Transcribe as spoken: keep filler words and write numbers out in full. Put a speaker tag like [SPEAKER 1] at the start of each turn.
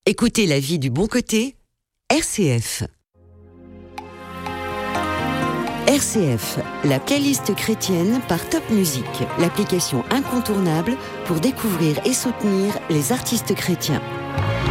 [SPEAKER 1] Écoutez la vie du bon côté, R C F. R C F, la playlist chrétienne par Top Music, l'application incontournable pour découvrir et soutenir les artistes chrétiens.